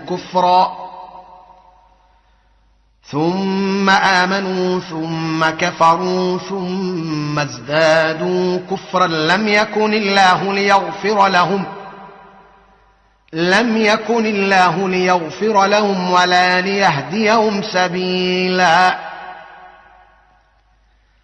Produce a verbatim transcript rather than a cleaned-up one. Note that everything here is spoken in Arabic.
كفرا ثم آمنوا ثم كفروا ثم ازدادوا كفرا لم يكن الله ليغفر لهم لم يكن الله ليغفر لهم ولا ليهديهم سبيلا